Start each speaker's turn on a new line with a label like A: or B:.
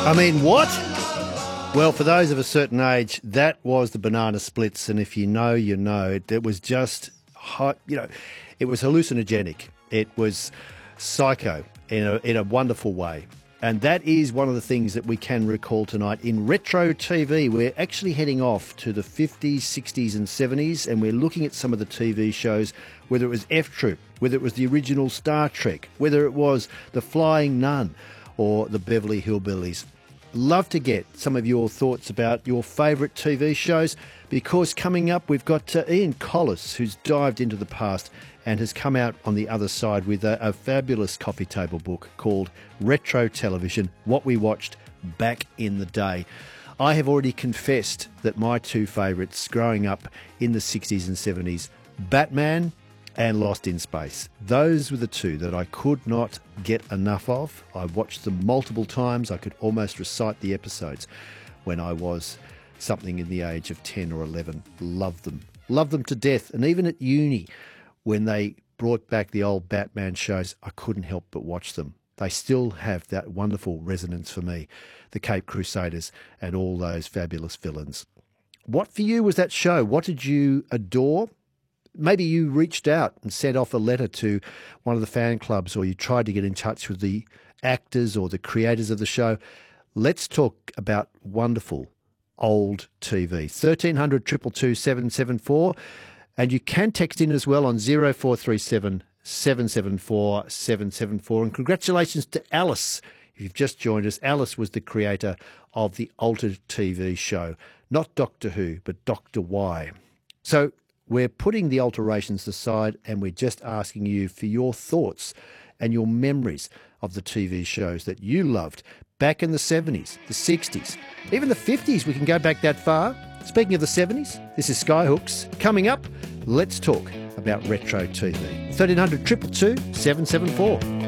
A: I mean, what? Well, for those of a certain age, that was the Banana Splits, and if you know, you know. It was just, it was hallucinogenic. It was psycho in a wonderful way. And that is one of the things that we can recall tonight. In Retro TV, we're actually heading off to the 50s, 60s and 70s, and we're looking at some of the TV shows, whether it was F Troop, whether it was the original Star Trek, whether it was The Flying Nun or the Beverly Hillbillies. Love to get some of your thoughts about your favourite TV shows, because coming up we've got Ian Collis, who's dived into the past and has come out on the other side with a fabulous coffee table book called Retro Television, What We Watched Back in the Day. I have already confessed that my two favourites growing up in the 60s and 70s, Batman and Lost in Space. Those were the two that I could not get enough of. I watched them multiple times. I could almost recite the episodes when I was something in the age of 10 or 11. Loved them. Loved them to death. And even at uni, when they brought back the old Batman shows, I couldn't help but watch them. They still have that wonderful resonance for me, the Cape Crusaders and all those fabulous villains. What for you was that show? What did you adore? Maybe you reached out and sent off a letter to one of the fan clubs, or you tried to get in touch with the actors or the creators of the show. Let's talk about wonderful old TV. 1300 222 774. And you can text in as well on 0437 774 774. And congratulations to Alice, if you've just joined us. Alice was the creator of the Altered TV show. Not Doctor Who, but Dr. Y. So we're putting the alterations aside and we're just asking you for your thoughts and your memories of the TV shows that you loved back in the 70s, the 60s, even the 50s. We can go back that far. Speaking of the 70s, this is Skyhooks. Coming up, let's talk about retro TV. 1300 222 774.